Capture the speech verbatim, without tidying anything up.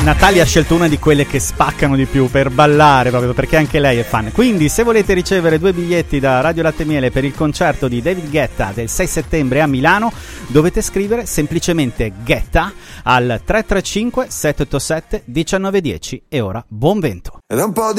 Natalia ha scelto una di quelle che spaccano di più per ballare, proprio perché anche lei è fan. Quindi se volete ricevere due biglietti da Radio Latte Miele per il concerto di David Guetta del sei settembre a Milano, dovete scrivere semplicemente Guetta al tre tre cinque sette otto sette uno nove uno zero. E ora buon vento. Ed è un po' di